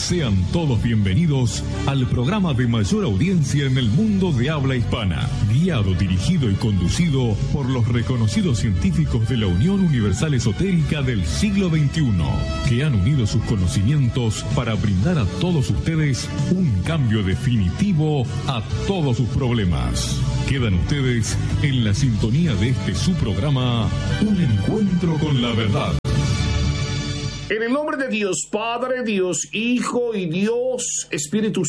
Sean todos bienvenidos al programa de mayor audiencia en el mundo de habla hispana, guiado, dirigido y conducido por los reconocidos científicos de la Unión Universal Esotérica del siglo XXI, que han unido sus conocimientos para brindar a todos ustedes un cambio definitivo a todos sus problemas. Quedan ustedes en la sintonía de este su programa, Un Encuentro con la Verdad. En el nombre de Dios Padre, Dios Hijo y Dios Espíritu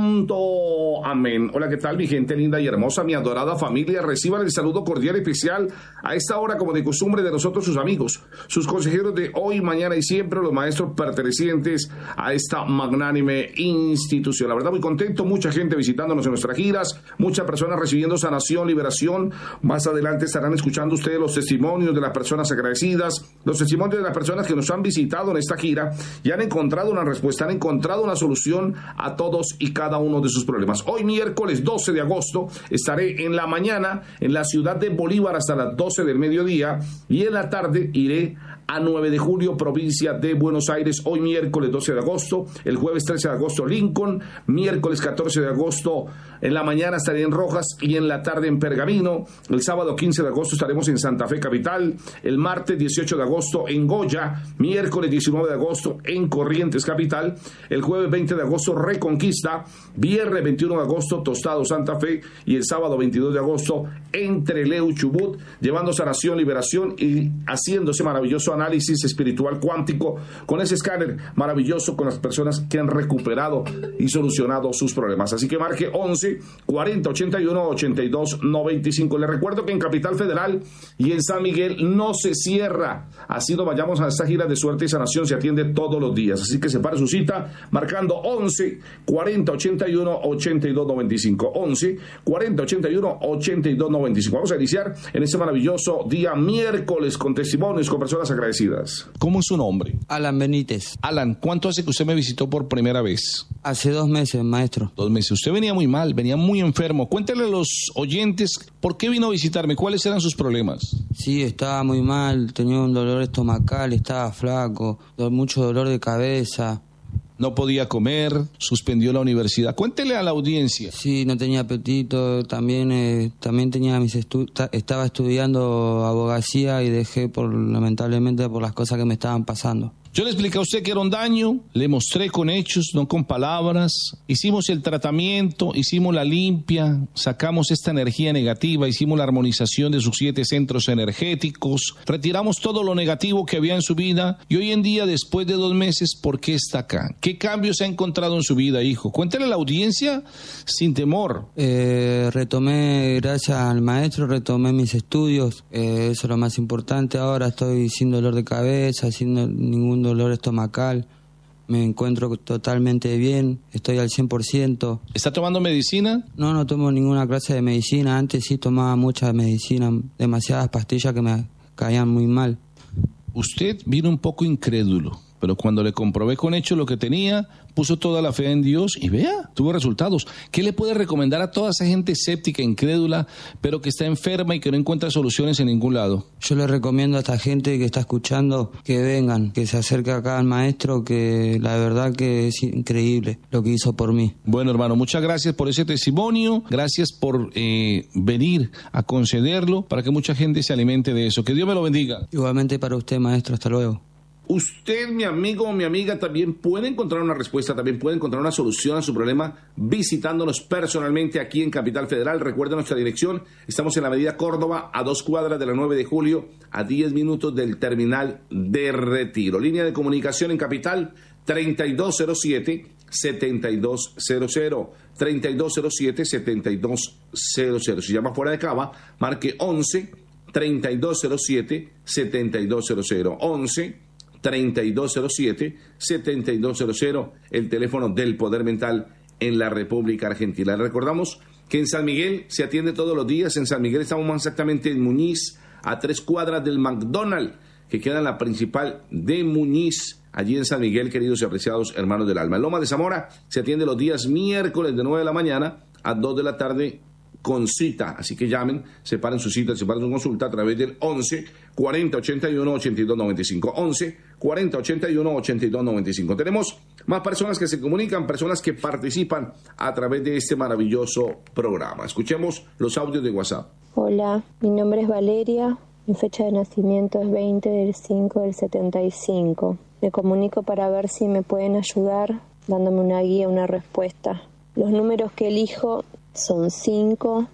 Santo. Amén. Hola, ¿qué tal, mi gente linda y hermosa, mi adorada familia? Reciban el saludo cordial y especial a esta hora, como de costumbre, de nosotros, sus amigos, sus consejeros de hoy, mañana y siempre, los maestros pertenecientes a esta magnánime institución. La verdad, muy contento, mucha gente visitándonos en nuestras giras, muchas personas recibiendo sanación, liberación. Más adelante estarán escuchando ustedes los testimonios de las personas agradecidas, los testimonios de las personas que nos han visitado en esta gira y han encontrado una respuesta, han encontrado una solución a todos y cada uno de sus problemas. Hoy, miércoles 12 de agosto, estaré en la mañana en la ciudad de Bolívar hasta las 12 del mediodía y en la tarde iré a 9 de julio, provincia de Buenos Aires. Hoy miércoles 12 de agosto, el jueves 13 de agosto Lincoln, miércoles 14 de agosto en la mañana estaré en Rojas y en la tarde en Pergamino. El sábado 15 de agosto estaremos en Santa Fe capital, el martes 18 de agosto en Goya, miércoles 19 de agosto en Corrientes capital, el jueves 20 de agosto Reconquista, viernes 21 de agosto Tostado Santa Fe y el sábado 22 de agosto en Trelew Chubut, llevando sanación, liberación y haciendo ese maravilloso análisis espiritual cuántico con ese escáner maravilloso con las personas que han recuperado y solucionado sus problemas. Así que marque 11 40 81 82 95. Les recuerdo que en Capital Federal y en San Miguel no se cierra. Así nos vayamos a esta gira de suerte y sanación, se atiende todos los días. Así que separe su cita marcando 11 40 81 82 95. 11 40 81 82 95. Vamos a iniciar en este maravilloso día miércoles con testimonios, con personas agradecidas. ¿Cómo es su nombre? Alan Benítez. Alan, ¿cuánto hace que usted me visitó por primera vez? Hace 2 meses, maestro. 2 meses. Usted venía muy mal, venía muy enfermo. Cuéntale a los oyentes por qué vino a visitarme, cuáles eran sus problemas. Sí, estaba muy mal, tenía un dolor estomacal, estaba flaco, mucho dolor de cabeza. No podía comer, suspendió la universidad. Cuéntele a la audiencia. Sí, no tenía apetito, también tenía estaba estudiando abogacía y dejé lamentablemente por las cosas que me estaban pasando. Yo le expliqué a usted que era un daño, le mostré con hechos, no con palabras. Hicimos el tratamiento, hicimos la limpia, sacamos esta energía negativa, hicimos la armonización de sus 7 centros energéticos, retiramos todo lo negativo que había en su vida y hoy en día, después de 2 meses, ¿por qué está acá? ¿Qué cambios ha encontrado en su vida, hijo? Cuéntale a la audiencia sin temor. Retomé, gracias al maestro, retomé mis estudios, eso es lo más importante. Ahora estoy sin dolor de cabeza, sin ningún dolor estomacal, me encuentro totalmente bien, estoy al 100%. ¿Está tomando medicina? No tomo ninguna clase de medicina, antes sí tomaba mucha medicina, demasiadas pastillas que me caían muy mal. Usted vino un poco incrédulo, pero cuando le comprobé con hechos lo que tenía, puso toda la fe en Dios y vea, tuvo resultados. ¿Qué le puede recomendar a toda esa gente escéptica, incrédula, pero que está enferma y que no encuentra soluciones en ningún lado? Yo le recomiendo a esta gente que está escuchando que vengan, que se acerque acá al maestro, que la verdad que es increíble lo que hizo por mí. Bueno, hermano, muchas gracias por ese testimonio, gracias por venir a concederlo para que mucha gente se alimente de eso. Que Dios me lo bendiga. Igualmente para usted, maestro, hasta luego. Usted, mi amigo o mi amiga, también puede encontrar una respuesta, también puede encontrar una solución a su problema visitándonos personalmente aquí en Capital Federal. Recuerda nuestra dirección, estamos en la Avenida Córdoba, a 2 cuadras de la 9 de julio, a 10 minutos del terminal de Retiro. Línea de comunicación en Capital, 3207-7200, 3207-7200. Si llama fuera de Cava, marque 11 3207-7200, 11 3207-7200, el teléfono del Poder Mental en la República Argentina. Le recordamos que en San Miguel se atiende todos los días. En San Miguel estamos más exactamente en Muñiz, a 3 cuadras del McDonald's, que queda en la principal de Muñiz, allí en San Miguel, queridos y apreciados hermanos del alma. En Loma de Zamora se atiende los días miércoles de 9 de la mañana a 2 de la tarde con cita. Así que llamen, separen su cita, separen su consulta a través del 11 40 81 82 95. 11 40 81 82 95. Tenemos más personas que se comunican, personas que participan a través de este maravilloso programa. Escuchemos los audios de WhatsApp. Hola, mi nombre es Valeria, mi fecha de nacimiento es 20/5/75. Me comunico para ver si me pueden ayudar dándome una guía, una respuesta. Los números que elijo son 5,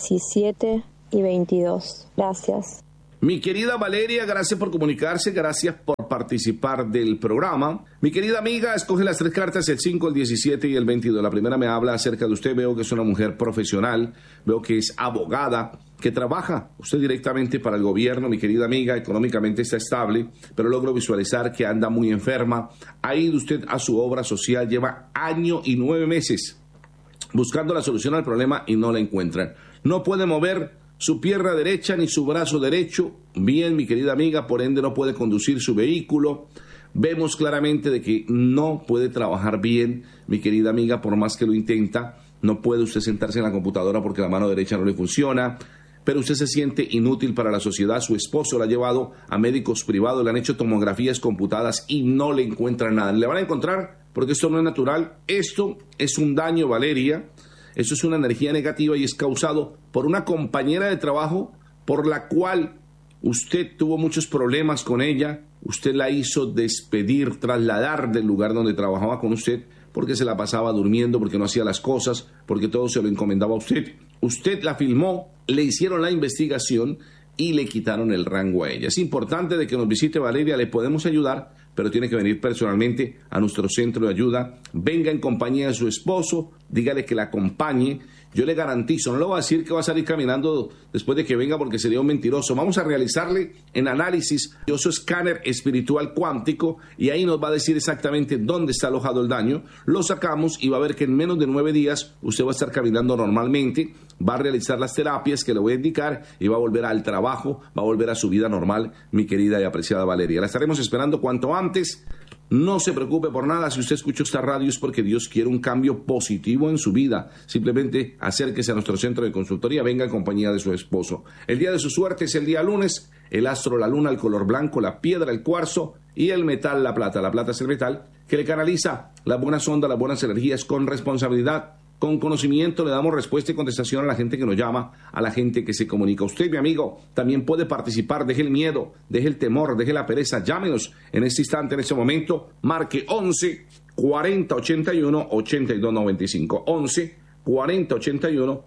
17 y 22. Gracias. Mi querida Valeria, gracias por comunicarse, gracias por participar del programa. Mi querida amiga, escoge las 3 cartas, el 5, el 17 y el 22. La primera me habla acerca de usted. Veo que es una mujer profesional, veo que es abogada, que trabaja usted directamente para el gobierno. Mi querida amiga, económicamente está estable, pero logro visualizar que anda muy enferma. Ha ido usted a su obra social, lleva 1 año y 9 meses buscando la solución al problema y no la encuentran. No puede mover su pierna derecha ni su brazo derecho bien, mi querida amiga, por ende no puede conducir su vehículo. Vemos claramente de que no puede trabajar bien, mi querida amiga, por más que lo intenta. No puede usted sentarse en la computadora porque la mano derecha no le funciona, pero usted se siente inútil para la sociedad. Su esposo la ha llevado a médicos privados, le han hecho tomografías computadas y no le encuentran nada. Le van a encontrar, porque esto no es natural. Esto es un daño, Valeria. Eso es una energía negativa y es causado por una compañera de trabajo por la cual usted tuvo muchos problemas con ella. Usted la hizo despedir, trasladar del lugar donde trabajaba con usted porque se la pasaba durmiendo, porque no hacía las cosas, porque todo se lo encomendaba a usted. Usted la filmó, le hicieron la investigación y le quitaron el rango a ella. Es importante de que nos visite, Valeria, le podemos ayudar, pero tiene que venir personalmente a nuestro centro de ayuda. Venga en compañía de su esposo, dígale que la acompañe. Yo le garantizo, no le voy a decir que va a salir caminando después de que venga porque sería un mentiroso. Vamos a realizarle en análisis su escáner espiritual cuántico y ahí nos va a decir exactamente dónde está alojado el daño. Lo sacamos y va a ver que en menos de 9 días usted va a estar caminando normalmente, va a realizar las terapias que le voy a indicar y va a volver al trabajo, va a volver a su vida normal, mi querida y apreciada Valeria. La estaremos esperando cuanto antes. No se preocupe por nada, si usted escucha esta radio es porque Dios quiere un cambio positivo en su vida. Simplemente acérquese a nuestro centro de consultoría, venga en compañía de su esposo. El día de su suerte es el día lunes, el astro, la luna, el color blanco, la piedra, el cuarzo y el metal, la plata. La plata es el metal que le canaliza las buenas ondas, las buenas energías con responsabilidad. Con conocimiento le damos respuesta y contestación a la gente que nos llama, a la gente que se comunica. Usted, mi amigo, también puede participar. Deje el miedo, deje el temor, deje la pereza. Llámenos en este instante, en este momento. Marque 11 40 81 82 95. 11 40 81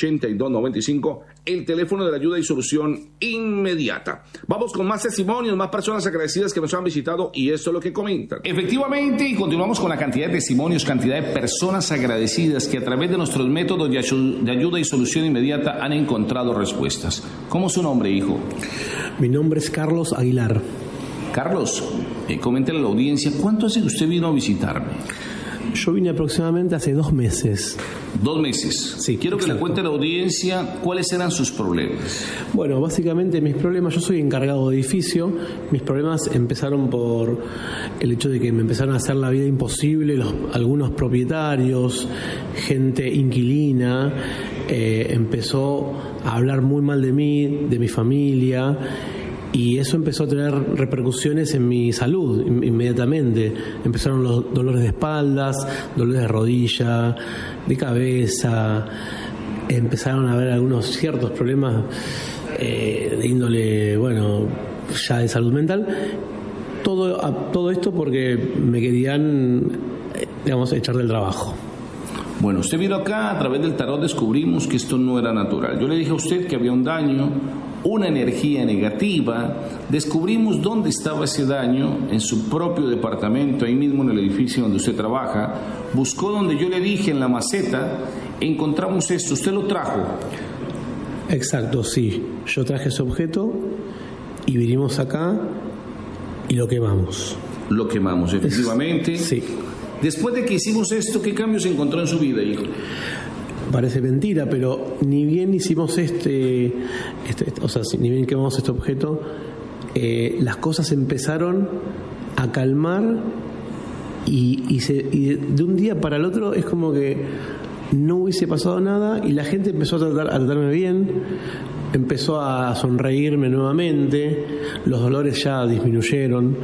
82 95. El teléfono de la ayuda y solución inmediata. Vamos con más testimonios, más personas agradecidas que nos han visitado y esto es lo que comentan. Efectivamente, y continuamos con la cantidad de testimonios, cantidad de personas agradecidas que a través de nuestros métodos de ayuda y solución inmediata han encontrado respuestas. ¿Cómo es su nombre, hijo? Mi nombre es Carlos Aguilar. Carlos, coméntale a la audiencia, ¿cuánto hace que usted vino a visitarme? Yo vine aproximadamente hace 2 meses. 2 meses. Sí, quiero que le cuente a la audiencia cuáles eran sus problemas. Bueno, básicamente mis problemas, yo soy encargado de edificio, mis problemas empezaron por el hecho de que me empezaron a hacer la vida imposible algunos propietarios, gente inquilina, empezó a hablar muy mal de mí, de mi familia. Y eso empezó a tener repercusiones en mi salud inmediatamente. Empezaron los dolores de espaldas, dolores de rodilla, de cabeza. Empezaron a haber algunos ciertos problemas de índole, bueno, ya de salud mental. Todo esto porque me querían, digamos, echar del trabajo. Bueno, usted vino acá, a través del tarot descubrimos que esto no era natural. Yo le dije a usted que había un daño, una energía negativa. Descubrimos dónde estaba ese daño, en su propio departamento, ahí mismo en el edificio donde usted trabaja. Buscó donde yo le dije, en la maceta, encontramos esto. ¿Usted lo trajo? Exacto, sí. Yo traje ese objeto y vinimos acá y lo quemamos. Lo quemamos, efectivamente. Sí. Después de que hicimos esto, ¿qué cambios encontró en su vida, hijo? Parece mentira, pero ni bien hicimos o sea, ni bien quemamos este objeto, las cosas empezaron a calmar y de un día para el otro es como que no hubiese pasado nada y la gente empezó a tratarme bien, empezó a sonreírme nuevamente, los dolores ya disminuyeron,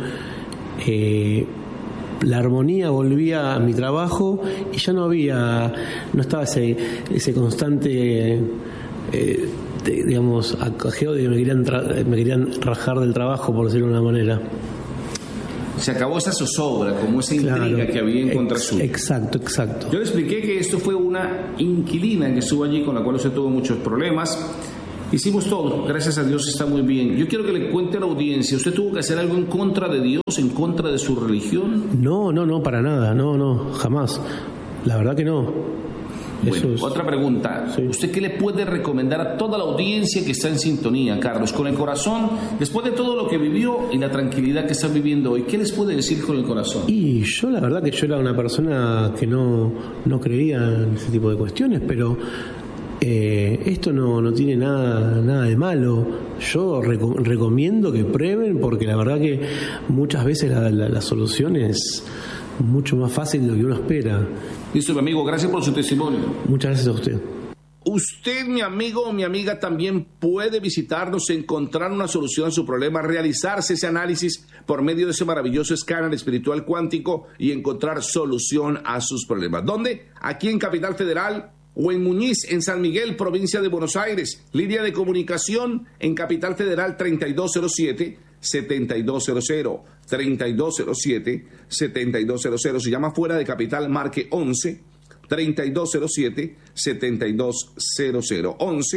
la armonía volvía a mi trabajo y ya no estaba ese constante digamos acajeo de que me querían rajar del trabajo, por decirlo de una manera. Se acabó esa zozobra, como esa intriga que había en contra suya. Exacto. Yo le expliqué que esto fue una inquilina que estuvo allí con la cual usted tuvo muchos problemas. Hicimos todo, gracias a Dios está muy bien. Yo quiero que le cuente a la audiencia, ¿usted tuvo que hacer algo en contra de Dios, en contra de su religión? No, para nada, no, jamás. La verdad que no. Bueno, otra pregunta. Sí. ¿Usted qué le puede recomendar a toda la audiencia que está en sintonía, Carlos? Con el corazón, después de todo lo que vivió y la tranquilidad que está viviendo hoy, ¿qué les puede decir con el corazón? Y yo la verdad que yo era una persona que no creía en ese tipo de cuestiones, pero esto no tiene nada de malo. Yo recomiendo que prueben, porque la verdad que muchas veces la solución es mucho más fácil de lo que uno espera. Listo, mi amigo, gracias por su testimonio. Muchas gracias a usted. Usted, mi amigo o mi amiga, también puede visitarnos, encontrar una solución a su problema, realizarse ese análisis por medio de ese maravilloso escáner espiritual cuántico y encontrar solución a sus problemas. ¿Dónde? Aquí en Capital Federal o en Muñiz, en San Miguel, provincia de Buenos Aires. Línea de comunicación en Capital Federal 3207-7200. 3207-7200. Si llama fuera de Capital, marque 11-3207-7200.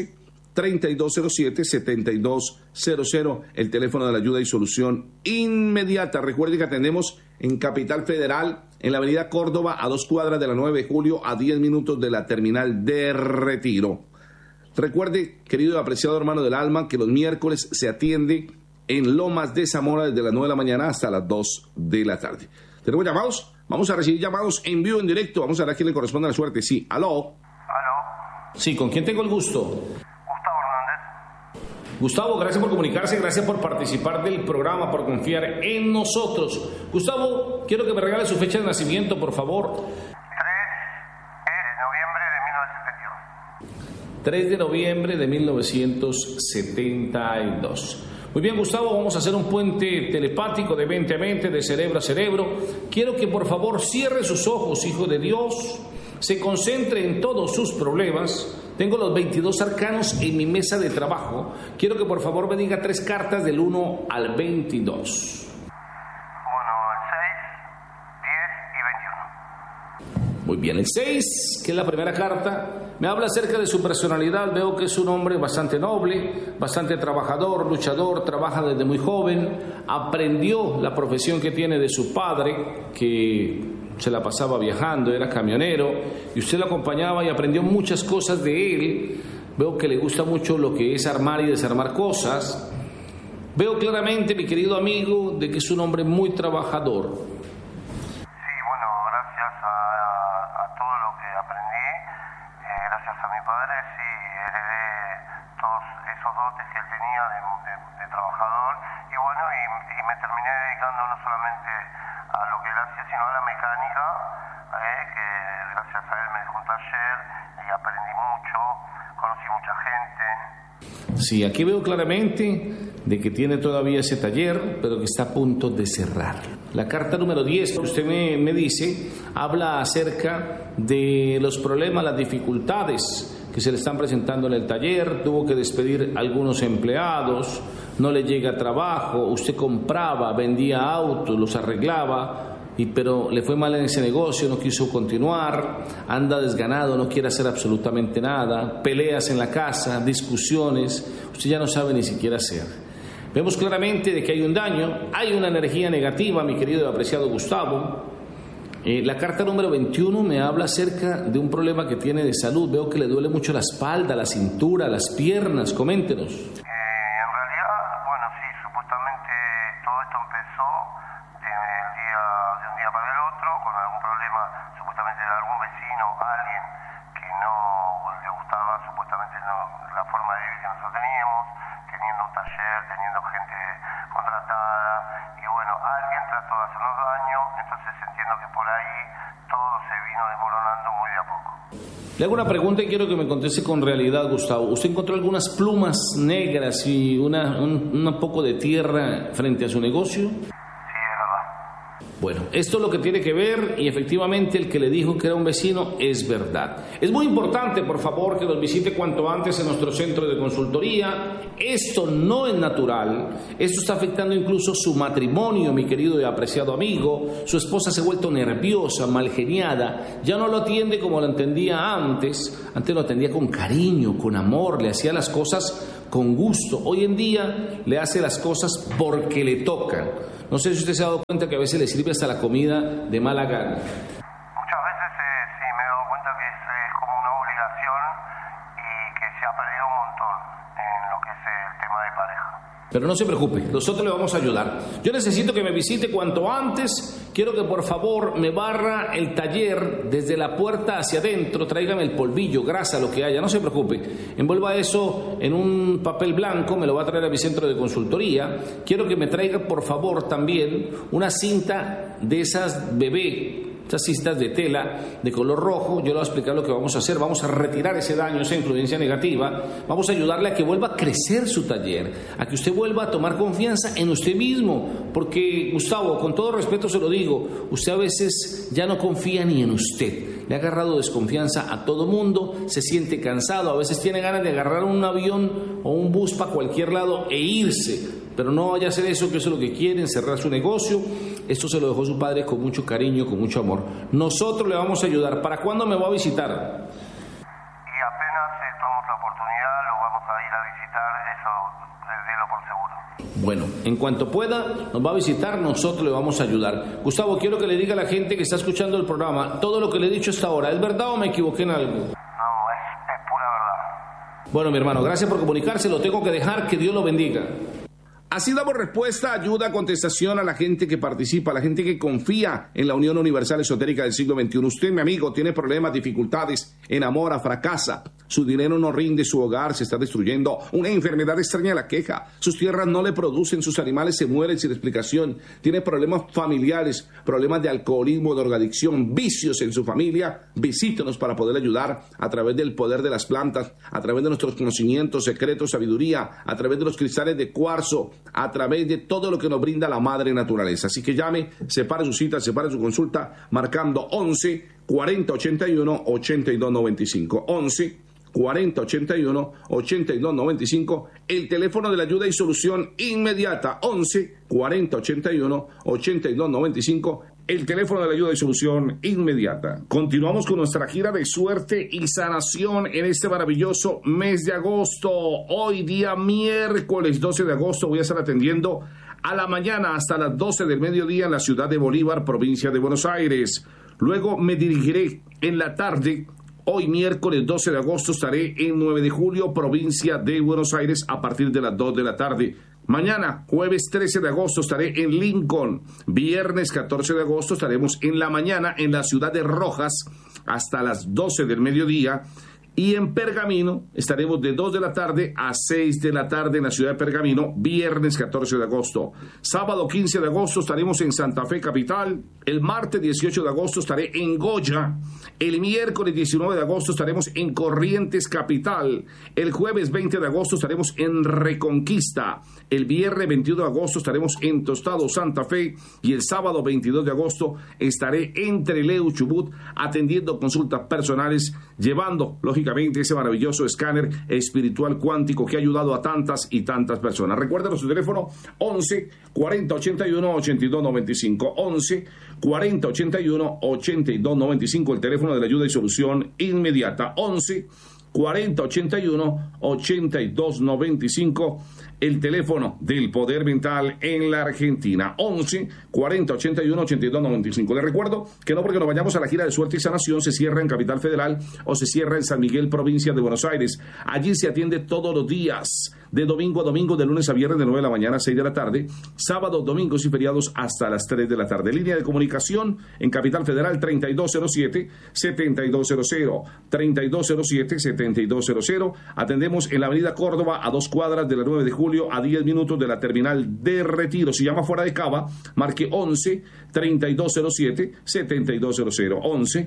11-3207-7200. El teléfono de la ayuda y solución inmediata. Recuerde que atendemos en Capital Federal, en la avenida Córdoba, a 2 cuadras de la 9 de julio, a 10 minutos de la terminal de Retiro. Recuerde, querido y apreciado hermano del alma, que los miércoles se atiende en Lomas de Zamora desde las 9 de la mañana hasta las 2 de la tarde. ¿Tenemos llamados? Vamos a recibir llamados en vivo, en directo. Vamos a ver a quién le corresponde la suerte. Sí, aló. Sí, ¿con quién tengo el gusto? Gustavo Hernández. Gustavo, gracias por comunicarse, gracias por participar del programa, por confiar en nosotros. Gustavo, quiero que me regale su fecha de nacimiento, por favor. 3 de noviembre de 1972. Muy bien, Gustavo, vamos a hacer un puente telepático de mente a mente, de cerebro a cerebro. Quiero que por favor cierre sus ojos, hijo de Dios, se concentre en todos sus problemas. Tengo los 22 arcanos en mi mesa de trabajo. Quiero que por favor me diga 3 cartas del 1 al 22. Muy bien, el 6, que es la primera carta, me habla acerca de su personalidad. Veo que es un hombre bastante noble, bastante trabajador, luchador, trabaja desde muy joven, aprendió la profesión que tiene de su padre, que se la pasaba viajando, era camionero, y usted lo acompañaba y aprendió muchas cosas de él. Veo que le gusta mucho lo que es armar y desarmar cosas. Veo claramente, mi querido amigo, de que es un hombre muy trabajador. Sí, aquí veo claramente de que tiene todavía ese taller, pero que está a punto de cerrar. La carta número 10 que usted me dice, habla acerca de los problemas, las dificultades que se le están presentando en el taller. Tuvo que despedir a algunos empleados, no le llega trabajo, usted compraba, vendía autos, los arreglaba, pero le fue mal en ese negocio, no quiso continuar, anda desganado, no quiere hacer absolutamente nada, peleas en la casa, discusiones, usted ya no sabe ni siquiera hacer. Vemos claramente de que hay un daño, hay una energía negativa, mi querido y apreciado Gustavo. La carta número 21 me habla acerca de un problema que tiene de salud. Veo que le duele mucho la espalda, la cintura, las piernas. Coméntenos. Le hago una pregunta y quiero que me conteste con realidad, Gustavo. ¿Usted encontró algunas plumas negras y un poco de tierra frente a su negocio? Bueno, esto es lo que tiene que ver y efectivamente el que le dijo que era un vecino es verdad. Es muy importante, por favor, que nos visite cuanto antes en nuestro centro de consultoría. Esto no es natural, esto está afectando incluso su matrimonio, mi querido y apreciado amigo. Su esposa se ha vuelto nerviosa, malgeniada, ya no lo atiende como lo entendía antes lo atendía con cariño, con amor, le hacía las cosas con gusto. Hoy en día le hace las cosas porque le tocan. No sé si usted se ha dado cuenta que a veces le sirve hasta la comida de mala gana. Muchas veces sí me he dado cuenta que es como una obligación y que se ha perdido un montón en lo que es el tema de pareja. Pero no se preocupe, nosotros le vamos a ayudar. Yo necesito que me visite cuanto antes. Quiero que por favor me barra el taller desde la puerta hacia adentro. Tráigame el polvillo, grasa, lo que haya, no se preocupe. Envuelva eso en un papel blanco, me lo va a traer a mi centro de consultoría. Quiero que me traiga por favor también una cinta de esas bebé, estas cintas de tela de color rojo. Yo le voy a explicar lo que vamos a hacer. Vamos a retirar ese daño, esa influencia negativa. Vamos a ayudarle a que vuelva a crecer su taller, a que usted vuelva a tomar confianza en usted mismo. Porque, Gustavo, con todo respeto se lo digo, usted a veces ya no confía ni en usted. Le ha agarrado desconfianza a todo mundo, se siente cansado, a veces tiene ganas de agarrar un avión o un bus para cualquier lado e irse. Pero no vaya a hacer eso, que eso es lo que quieren, cerrar su negocio. Esto se lo dejó su padre con mucho cariño, con mucho amor. Nosotros le vamos a ayudar. ¿Para cuándo me va a visitar? Y apenas tengamos la oportunidad, lo vamos a ir a visitar, eso délo por seguro. Bueno, en cuanto pueda, nos va a visitar, nosotros le vamos a ayudar. Gustavo, quiero que le diga a la gente que está escuchando el programa, todo lo que le he dicho hasta ahora, ¿es verdad o me equivoqué en algo? No, es pura verdad. Bueno, mi hermano, gracias por comunicarse, lo tengo que dejar, que Dios lo bendiga. Así damos respuesta, ayuda, contestación a la gente que participa, a la gente que confía en la Unión Universal Esotérica del siglo XXI. Usted, mi amigo, tiene problemas, dificultades, enamora, fracasa, su dinero no rinde, su hogar se está destruyendo, una enfermedad extraña la queja, sus tierras no le producen, sus animales se mueren sin explicación, tiene problemas familiares, problemas de alcoholismo, de drogadicción, vicios en su familia. Visítenos para poder ayudar a través del poder de las plantas, a través de nuestros conocimientos, secretos, sabiduría, a través de los cristales de cuarzo, a través de todo lo que nos brinda la madre naturaleza. Así que llame, separe su cita, separe su consulta, marcando 11 40 81 82 95. 11 40 81 82 95, el teléfono de la ayuda y solución inmediata. 11 40 81 82 95, el teléfono de la ayuda y solución inmediata. Continuamos con nuestra gira de suerte y sanación en este maravilloso mes de agosto. Hoy día miércoles 12 de agosto voy a estar atendiendo a la mañana hasta las 12 del mediodía en la ciudad de Bolívar, provincia de Buenos Aires. Luego me dirigiré en la tarde. Hoy miércoles 12 de agosto estaré en 9 de julio, provincia de Buenos Aires, a partir de las 2 de la tarde. Mañana, jueves 13 de agosto, estaré en Lincoln. Viernes 14 de agosto estaremos en la mañana en la ciudad de Rojas hasta las 12 del mediodía. Y en Pergamino estaremos de 2 de la tarde a 6 de la tarde en la ciudad de Pergamino, viernes 14 de agosto. Sábado 15 de agosto estaremos en Santa Fe capital. El martes 18 de agosto estaré en Goya. El miércoles 19 de agosto estaremos en Corrientes capital. El jueves 20 de agosto estaremos en Reconquista. El viernes 21 de agosto estaremos en Tostado, Santa Fe. Y el sábado 22 de agosto estaré en Trelew, Chubut, atendiendo consultas personales, llevando, lógicamente, ese maravilloso escáner espiritual cuántico que ha ayudado a tantas y tantas personas. Recuerda nuestro teléfono 11 40 81 82 95. 11 40 81 82 95, el teléfono de la ayuda y solución inmediata. 11 40 81 82 95, el teléfono del poder mental en la Argentina. 11 40 81 82 95. Les recuerdo que no porque nos vayamos a la gira de suerte y sanación se cierra en Capital Federal o se cierra en San Miguel, provincia de Buenos Aires. Allí se atiende todos los días, de domingo a domingo, de lunes a viernes, de 9 de la mañana a 6 de la tarde, sábados, domingos y feriados hasta las 3 de la tarde. Línea de comunicación en Capital Federal 3207-7200, 3207-7200. Atendemos en la avenida Córdoba a 2 cuadras de la 9 de julio. Julio, a 10 minutos de la terminal de Retiro. Si llama fuera de Cava, marque 11-3207-7200.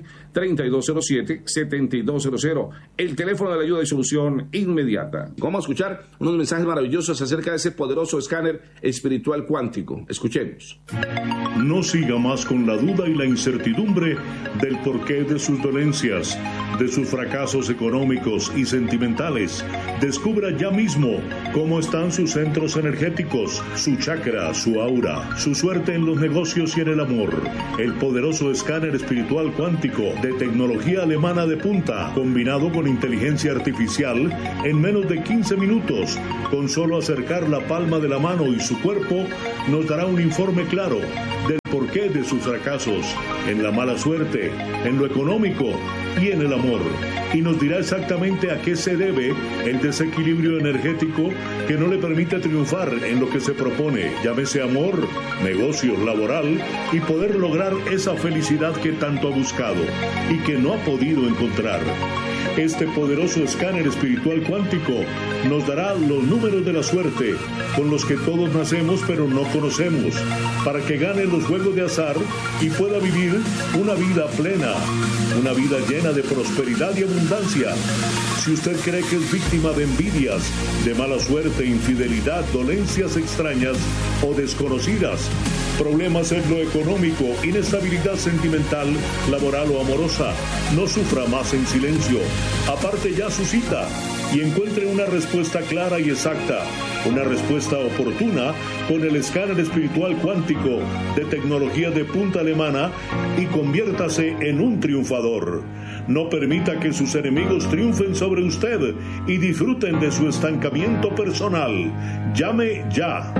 11-3207-7200. El teléfono de la ayuda y solución inmediata. Vamos a escuchar unos mensajes maravillosos acerca de ese poderoso escáner espiritual cuántico. Escuchemos. No siga más con la duda y la incertidumbre del porqué de sus dolencias, de sus fracasos económicos y sentimentales. Descubra ya mismo cómo están sus centros energéticos, su chakra, su aura, su suerte en los negocios y en el amor. El poderoso escáner espiritual cuántico de tecnología alemana de punta, combinado con inteligencia artificial, en menos de 15 minutos, con solo acercar la palma de la mano y su cuerpo, nos dará un informe claro del porqué de sus fracasos, en la mala suerte, en lo económico y en el amor, y nos dirá exactamente a qué se debe el desequilibrio energético que no le permite triunfar en lo que se propone, llámese amor, negocios, laboral, y poder lograr esa felicidad que tanto ha buscado y que no ha podido encontrar. Este poderoso escáner espiritual cuántico nos dará los números de la suerte con los que todos nacemos pero no conocemos, para que gane los juegos de azar y pueda vivir una vida plena, una vida llena de prosperidad y abundancia. Si usted cree que es víctima de envidias, de mala suerte, infidelidad, dolencias extrañas o desconocidas, problemas en lo económico, inestabilidad sentimental, laboral o amorosa, no sufra más en silencio. Aparte ya su cita y encuentre una respuesta clara y exacta, una respuesta oportuna con el escáner espiritual cuántico de tecnología de punta alemana y conviértase en un triunfador. No permita que sus enemigos triunfen sobre usted y disfruten de su estancamiento personal. Llame ya.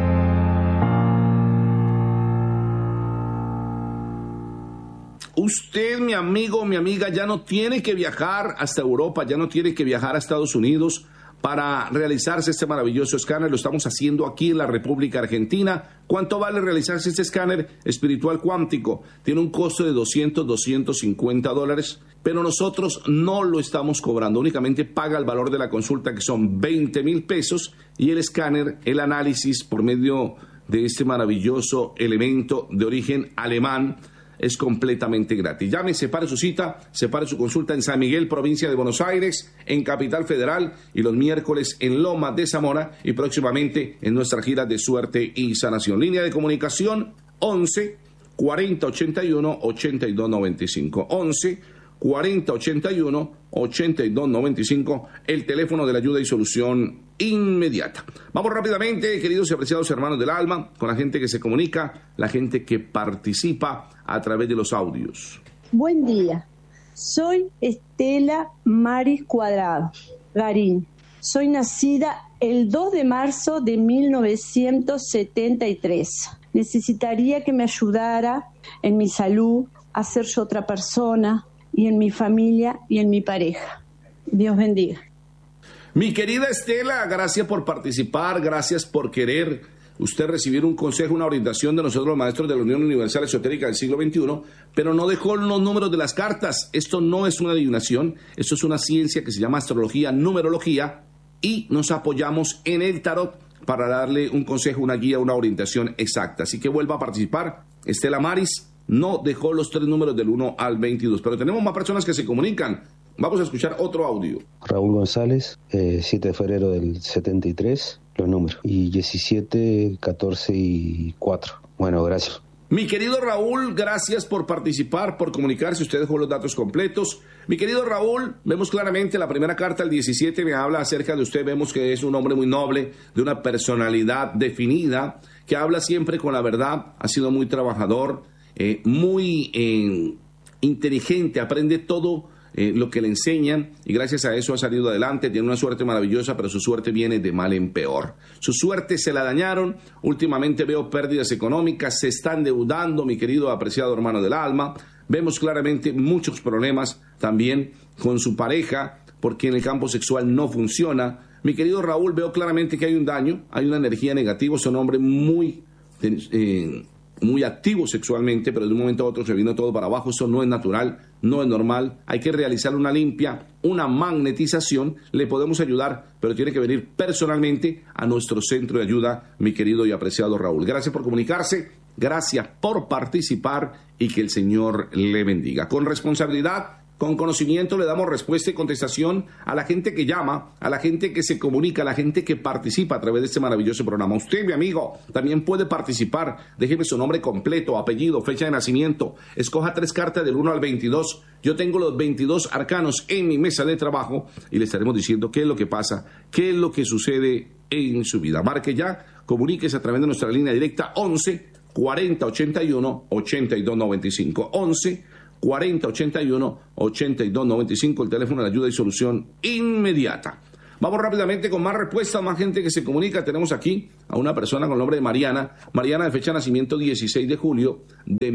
Usted, mi amigo, mi amiga, ya no tiene que viajar hasta Europa, ya no tiene que viajar a Estados Unidos para realizarse este maravilloso escáner. Lo estamos haciendo aquí en la República Argentina. ¿Cuánto vale realizarse este escáner espiritual cuántico? Tiene un costo de $250, pero nosotros no lo estamos cobrando. Únicamente paga el valor de la consulta, que son 20,000 pesos, y el escáner, el análisis por medio de este maravilloso elemento de origen alemán, es completamente gratis. Llame, separe su cita, separe su consulta en San Miguel, provincia de Buenos Aires, en Capital Federal, y los miércoles en Lomas de Zamora, y próximamente en nuestra gira de suerte y sanación. Línea de comunicación 11 40 81 82 95. 11 40 81 82 95, el teléfono de la ayuda y solución inmediata. Vamos rápidamente, queridos y apreciados hermanos del alma, con la gente que se comunica, la gente que participa a través de los audios. Buen día, soy Estela Maris Cuadrado, Garín. Soy nacida el 2 de marzo de 1973. Necesitaría que me ayudara en mi salud, a ser yo otra persona, y en mi familia y en mi pareja. Dios bendiga. Mi querida Estela, gracias por participar, gracias por querer usted recibir un consejo, una orientación de nosotros los maestros de la Unión Universal Esotérica del siglo XXI, pero no dejó los números de las cartas. Esto no es una adivinación, esto es una ciencia que se llama astrología, numerología, y nos apoyamos en el tarot para darle un consejo, una guía, una orientación exacta. Así que vuelva a participar. Estela Maris no dejó los 3 números del 1 al 22, pero tenemos más personas que se comunican. Vamos a escuchar otro audio. Raúl González, 7 de febrero del 73, los números, y 17, 14 y 4. Bueno, gracias. Mi querido Raúl, gracias por participar, por comunicarse. Usted dejó los datos completos. Mi querido Raúl, vemos claramente la primera carta, el 17, me habla acerca de usted. Vemos que es un hombre muy noble, de una personalidad definida, que habla siempre con la verdad, ha sido muy trabajador, muy inteligente, aprende todo lo que le enseñan, y gracias a eso ha salido adelante. Tiene una suerte maravillosa, pero su suerte viene de mal en peor. Su suerte se la dañaron. Últimamente veo pérdidas económicas, se está endeudando, mi querido apreciado hermano del alma. Vemos claramente muchos problemas también con su pareja, porque en el campo sexual no funciona. Mi querido Raúl, veo claramente que hay un daño, hay una energía negativa. Es un hombre muy muy activo sexualmente, pero de un momento a otro se vino todo para abajo. Eso no es natural, no es normal. Hay que realizar una limpia, una magnetización. Le podemos ayudar, pero tiene que venir personalmente a nuestro centro de ayuda, mi querido y apreciado Raúl. Gracias por comunicarse, gracias por participar y que el Señor le bendiga. Con responsabilidad, con conocimiento le damos respuesta y contestación a la gente que llama, a la gente que se comunica, a la gente que participa a través de este maravilloso programa. Usted, mi amigo, también puede participar. Déjeme su nombre completo, apellido, fecha de nacimiento. Escoja 3 cartas del 1 al 22. Yo tengo los 22 arcanos en mi mesa de trabajo y le estaremos diciendo qué es lo que pasa, qué es lo que sucede en su vida. Marque ya, comuníquese a través de nuestra línea directa 11 40 81 82 95. 11 40 81 82 95, el teléfono de ayuda y solución inmediata. Vamos rápidamente con más respuestas, más gente que se comunica. Tenemos aquí a una persona con el nombre de Mariana. Mariana, de fecha de nacimiento 16 de julio de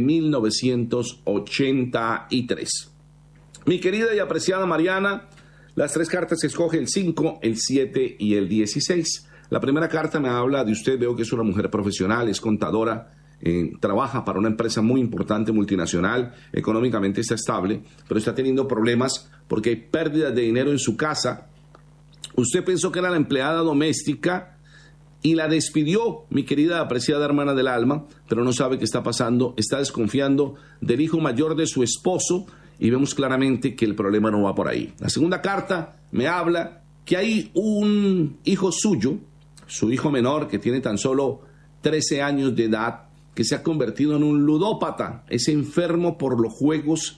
1983. Mi querida y apreciada Mariana, las 3 cartas se escoge el 5, el 7 y el 16. La primera carta me habla de usted. Veo que es una mujer profesional, es contadora. Trabaja para una empresa muy importante, multinacional, económicamente está estable, pero está teniendo problemas porque hay pérdidas de dinero en su casa. Usted pensó que era la empleada doméstica y la despidió, mi querida apreciada hermana del alma, pero no sabe qué está pasando, está desconfiando del hijo mayor de su esposo y vemos claramente que el problema no va por ahí. La segunda carta me habla que hay un hijo suyo, su hijo menor, que tiene tan solo 13 años de edad, que se ha convertido en un ludópata, es enfermo por los juegos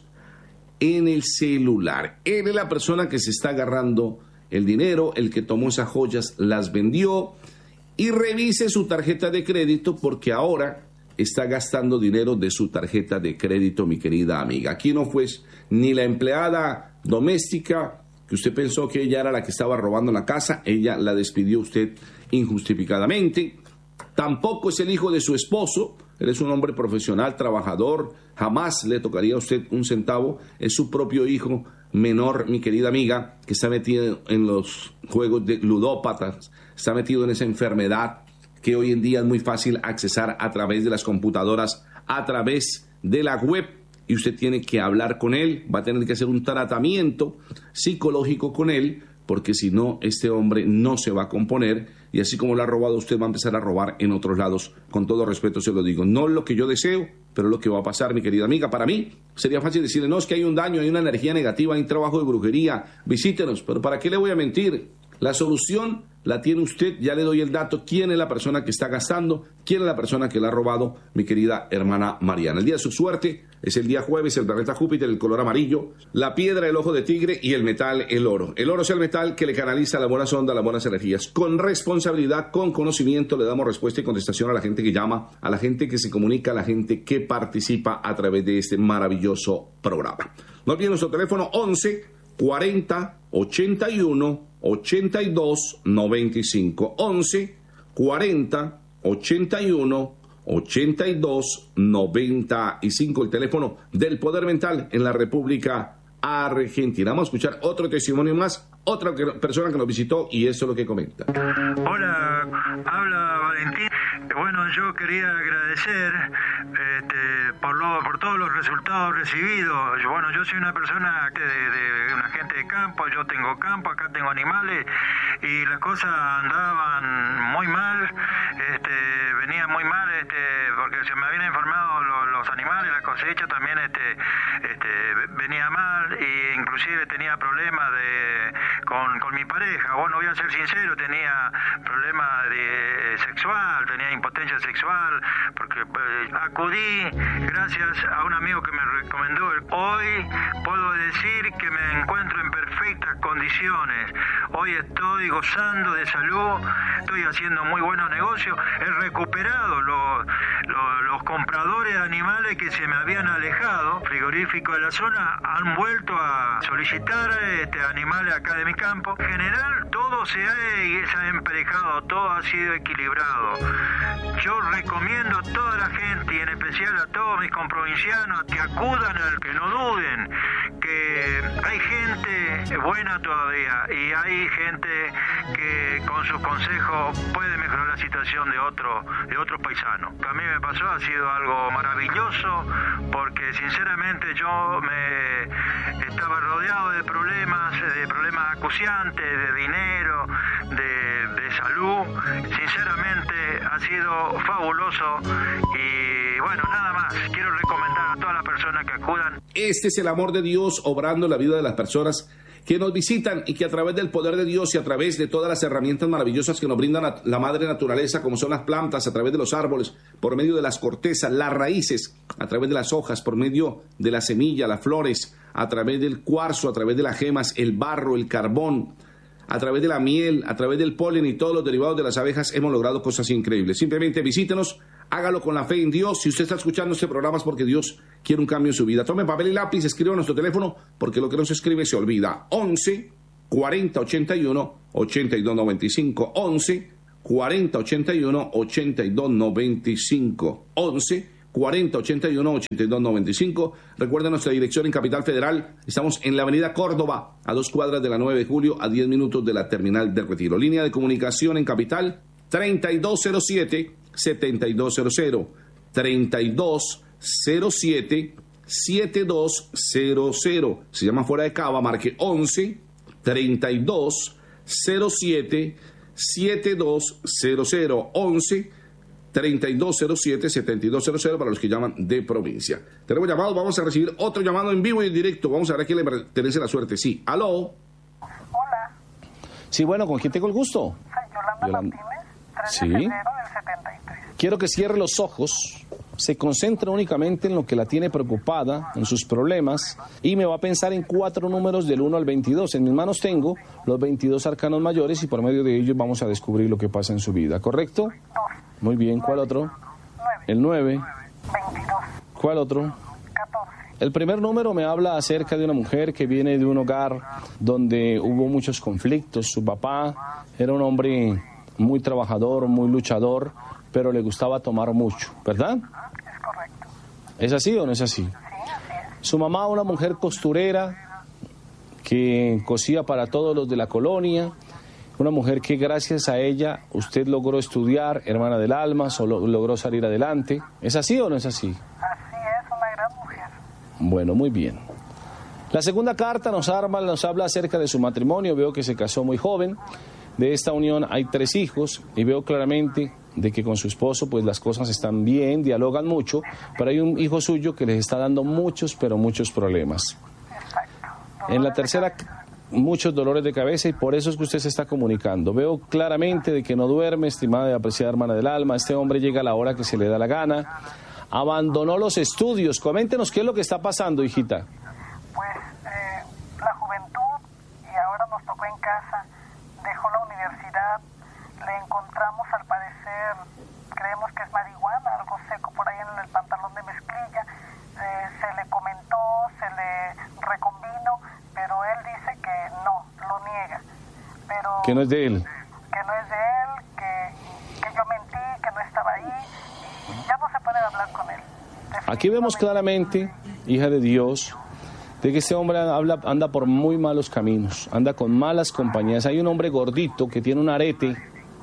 en el celular. Él es la persona que se está agarrando el dinero, el que tomó esas joyas, las vendió, y revise su tarjeta de crédito porque ahora está gastando dinero de su tarjeta de crédito, mi querida amiga. Aquí no fue ni la empleada doméstica, que usted pensó que ella era la que estaba robando la casa, ella la despidió usted injustificadamente. Tampoco es el hijo de su esposo. Él es un hombre profesional, trabajador, jamás le tocaría a usted un centavo. Es su propio hijo menor, mi querida amiga, que está metido en los juegos de ludópatas, está metido en esa enfermedad que hoy en día es muy fácil accesar a través de las computadoras, a través de la web, y usted tiene que hablar con él, va a tener que hacer un tratamiento psicológico con él, porque si no, este hombre no se va a componer, y así como lo ha robado, usted va a empezar a robar en otros lados. Con todo respeto se lo digo, no es lo que yo deseo, pero es lo que va a pasar, mi querida amiga. Para mí sería fácil decirle, no, es que hay un daño, hay una energía negativa, hay un trabajo de brujería, visítenos, pero ¿para qué le voy a mentir? La solución la tiene usted, ya le doy el dato, quién es la persona que está gastando, quién es la persona que la ha robado, mi querida hermana Mariana. El día de su suerte es el día jueves, el planeta Júpiter, el color amarillo, la piedra, el ojo de tigre y el metal, el oro. El oro es el metal que le canaliza las buenas ondas, las buenas energías. Con responsabilidad, con conocimiento, le damos respuesta y contestación a la gente que llama, a la gente que se comunica, a la gente que participa a través de este maravilloso programa. No olviden nuestro teléfono 11 40 81 82 95. 11 40 81 82 95, el teléfono del Poder Mental en la República Argentina. Vamos a escuchar otro testimonio más, otra persona que nos visitó, y eso es lo que comenta. Hola, habla Valentín. Bueno, yo quería agradecer por todos los resultados recibidos. Yo soy una persona de una gente de campo, yo tengo campo, acá tengo animales, y las cosas andaban muy mal, venían muy mal, porque se me habían enfermado los animales, la cosecha también venía mal, e inclusive tenía problemas con mi pareja. Bueno, voy a ser sincero, tenía problemas sexual, tenía impotencia sexual, porque acudí gracias a un amigo que me recomendó. Hoy puedo decir que me encuentro en perfectas condiciones. Hoy estoy gozando de salud, estoy haciendo muy buenos negocios, he recuperado los compradores de animales que se me habían alejado, frigoríficos de la zona, han vuelto a solicitar animales acá de mi campo. En general, todo se ha emparejado, todo ha sido equilibrado. Yo recomiendo a toda la gente, y en especial a todos mis comprovincianos, que acudan, al que no duden, que hay gente buena todavía, y hay gente que con sus consejos puede mejorar la situación de otros paisanos. Que a mí me pasó, ha sido algo maravilloso, porque sinceramente yo me estaba rodeado de problemas acuciantes, de dinero, de salud. Sinceramente ha sido fabuloso, y bueno, nada más, quiero recomendar a todas las personas que acudan. Este es el amor de Dios obrando en la vida de las personas que nos visitan, y que a través del poder de Dios y a través de todas las herramientas maravillosas que nos brinda la madre naturaleza, como son las plantas, a través de los árboles, por medio de las cortezas, las raíces, a través de las hojas, por medio de la semilla, las flores, a través del cuarzo, a través de las gemas, el barro, el carbón, a través de la miel, a través del polen y todos los derivados de las abejas, hemos logrado cosas increíbles. Simplemente visítenos, hágalo con la fe en Dios. Si usted está escuchando este programa es porque Dios quiere un cambio en su vida. Tome papel y lápiz, escriba nuestro teléfono, porque lo que no se escribe se olvida. 11 40 81 82 95. 11 40 81 82 95. 11 40 81 82 95. Recuerden nuestra dirección en Capital Federal. Estamos en la avenida Córdoba, a 2 cuadras de la 9 de julio, a 10 minutos de la terminal del Retiro. Línea de comunicación en Capital 3207-7200. 3207-7200. Se llama Fuera de Cava, marque 11 3207-7200. 11 3207-7200 para los que llaman de provincia. Tenemos llamados, vamos a recibir otro llamado en vivo y en directo. Vamos a ver a quién le pertenece la suerte. Sí, aló. Hola. Sí, bueno, ¿con quién tengo el gusto? Soy Yolanda Martínez, 3 sí. de febrero del 73. Quiero que cierre los ojos, se concentre únicamente en lo que la tiene preocupada, en sus problemas, y me va a pensar en 4 números del 1 al 22. En mis manos tengo los 22 arcanos mayores, y por medio de ellos vamos a descubrir lo que pasa en su vida, ¿correcto? 2. Muy bien, ¿cuál otro? 9. El 9. 22. ¿Cuál otro? 14. El primer número me habla acerca de una mujer que viene de un hogar donde hubo muchos conflictos. Su papá era un hombre muy trabajador, muy luchador, pero le gustaba tomar mucho, ¿verdad? Es correcto. ¿Es así o no es así? Sí, así es. Su mamá, una mujer costurera que cosía para todos los de la colonia. Una mujer que gracias a ella usted logró estudiar, hermana del alma, logró salir adelante. ¿Es así o no es así? Así es, una gran mujer. Bueno, muy bien. La segunda carta nos habla acerca de su matrimonio. Veo que se casó muy joven. De esta unión hay 3 hijos y veo claramente de que con su esposo pues las cosas están bien, dialogan mucho, pero hay un hijo suyo que les está dando muchos, pero muchos problemas. Exacto. En la tercera, muchos dolores de cabeza, y por eso es que usted se está comunicando. Veo claramente de que no duerme, estimada y apreciada hermana del alma. Este hombre llega a la hora que se le da la gana. Abandonó los estudios. Coméntenos qué es lo que está pasando, hijita. Pues la juventud, y ahora nos tocó en casa, dejó la universidad, le encontramos al parecer, creemos que es marihuana, algo seco por ahí en el pantalón de mezclilla, se le comentó, se le recombinó, pero él dice que no, lo niega. Pero Que no es de él. Que no es de él, que yo mentí, que no estaba ahí, y ya no se puede hablar con él. Aquí vemos claramente, hija de Dios, de que este hombre anda por muy malos caminos, anda con malas compañías. Hay un hombre gordito que tiene un arete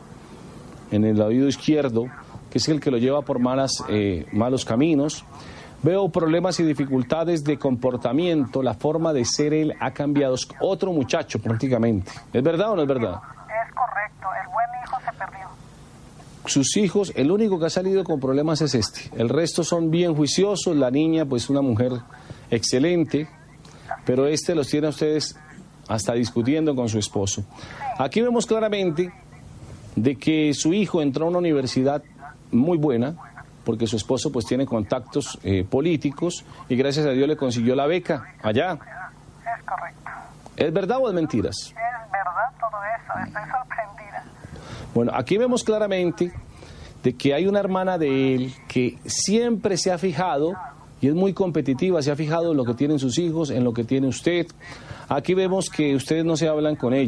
en el oído izquierdo, que es el que lo lleva por malos caminos. Veo problemas y dificultades de comportamiento, la forma de ser él ha cambiado, es otro muchacho prácticamente. ¿Es verdad o no es verdad? Es correcto, el buen hijo se perdió. Sus hijos, el único que ha salido con problemas es este. El resto son bien juiciosos, la niña pues una mujer excelente, pero los tiene a ustedes hasta discutiendo con su esposo. Aquí vemos claramente de que su hijo entró a una universidad muy buena, porque su esposo pues tiene contactos políticos y gracias a Dios le consiguió la beca allá. Es correcto. ¿Es verdad o es mentiras? Es verdad todo eso, estoy sorprendida. Bueno, aquí vemos claramente de que hay una hermana de él que siempre se ha fijado, y es muy competitiva, se ha fijado en lo que tienen sus hijos, en lo que tiene usted. Aquí vemos que ustedes no se hablan con ella.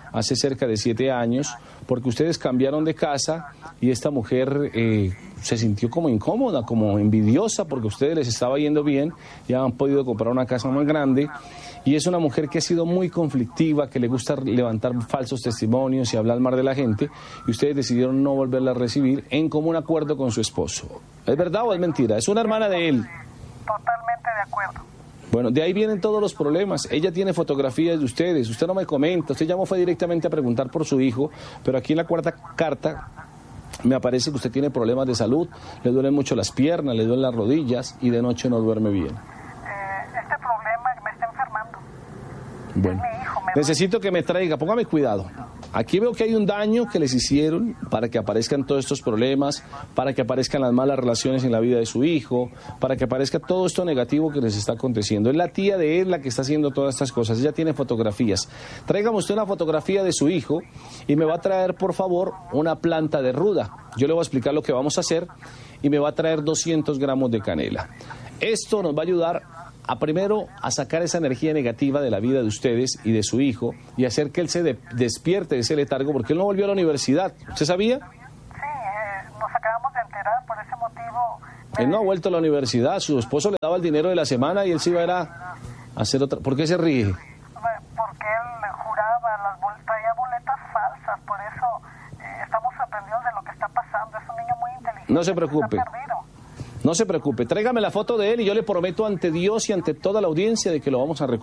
hace cerca de 7 años, porque ustedes cambiaron de casa y esta mujer se sintió como incómoda, como envidiosa, porque a ustedes les estaba yendo bien, ya han podido comprar una casa más grande, y es una mujer que ha sido muy conflictiva, que le gusta levantar falsos testimonios y hablar mal de la gente, y ustedes decidieron no volverla a recibir en común acuerdo con su esposo. ¿Es verdad o es mentira? Es una hermana de él. Totalmente de acuerdo. Bueno, de ahí vienen todos los problemas. Ella tiene fotografías de ustedes, usted no me comenta, usted llamó fue directamente a preguntar por su hijo, pero aquí en la cuarta carta me aparece que usted tiene problemas de salud, le duelen mucho las piernas, le duelen las rodillas y de noche no duerme bien. Este problema me está enfermando. Bueno, es mi hijo, necesito que me traiga, póngame cuidado. Aquí veo que hay un daño que les hicieron para que aparezcan todos estos problemas, para que aparezcan las malas relaciones en la vida de su hijo, para que aparezca todo esto negativo que les está aconteciendo. Es la tía de él la que está haciendo todas estas cosas. Ella tiene fotografías. Tráigame usted una fotografía de su hijo y me va a traer, por favor, una planta de ruda. Yo le voy a explicar lo que vamos a hacer y me va a traer 200 gramos de canela. Esto nos va a ayudar primero a sacar esa energía negativa de la vida de ustedes y de su hijo y hacer que él se despierte de ese letargo, porque él no volvió a la universidad. ¿Usted sabía? Sí, nos acabamos de enterar, por ese motivo. Él no ha vuelto a la universidad, su esposo le daba el dinero de la semana y él se iba a ir a hacer otra. ¿Por qué se ríe? Porque él juraba, traía boletas falsas, por eso estamos sorprendidos de lo que está pasando. Es un niño muy inteligente. No se preocupe. No se preocupe, tráigame la foto de él y yo le prometo ante Dios y ante toda la audiencia de que lo vamos a recuperar.